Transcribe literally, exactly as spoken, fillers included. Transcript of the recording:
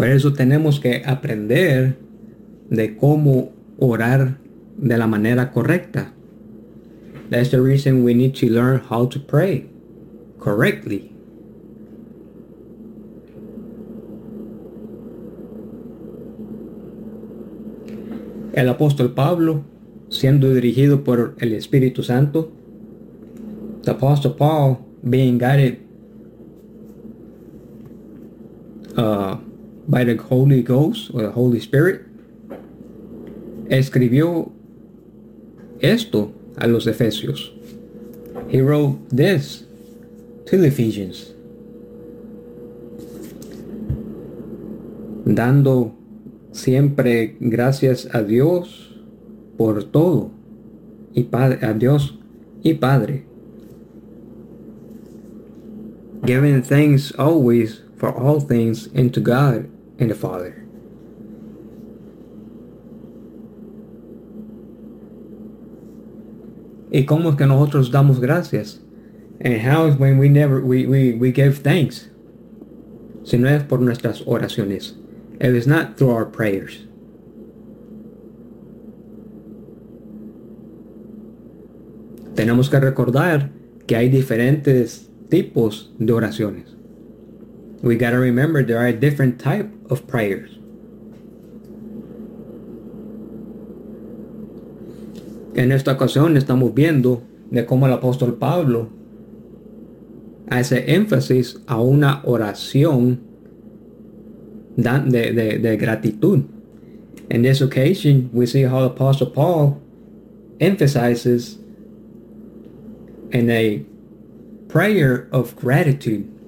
Por eso tenemos que aprender de cómo orar de la manera correcta. That's the reason we need to learn how to pray correctly. El apóstol Pablo, siendo dirigido por el Espíritu Santo, the Apostle Paul, being guided uh, by the Holy Ghost or the Holy Spirit, escribió esto a los Efesios. He wrote this to the Ephesians, dando siempre gracias a Dios por todo, y padre, a Dios y Padre, giving thanks always for all things and to God and the Father. ¿Y cómo es que nosotros damos gracias? And how is when we never we, we, we give thanks? Si no es por nuestras oraciones. It is not through our prayers. Tenemos que recordar que hay diferentes tipos de oraciones. We gotta remember there are different type of prayers. En esta ocasión estamos viendo de cómo el apóstol Pablo hace énfasis a una oración de, de, de gratitud. In this occasion, we see how the apostle Paul emphasizes in a prayer of gratitude.